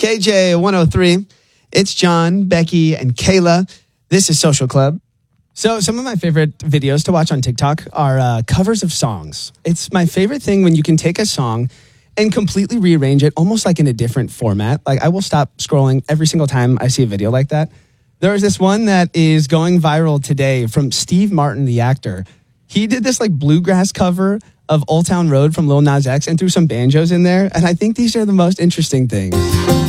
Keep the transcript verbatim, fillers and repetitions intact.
K J one oh three. It's John, Becky, and Kayla. This is Social Club. So some of my favorite videos to watch on TikTok are uh, covers of songs. It's my favorite thing when you can take a song and completely rearrange it almost like in a different format. Like I will stop scrolling every single time I see a video like that. There is this one that is going viral today from Steve Martin, the actor. He did this like bluegrass cover of Old Town Road from Lil Nas X and threw some banjos in there. And I think these are the most interesting things.